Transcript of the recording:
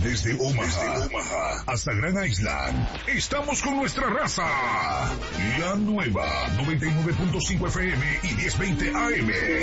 Desde Omaha hasta Gran Island, estamos con nuestra raza. La nueva 99.5 FM y 1020 AM.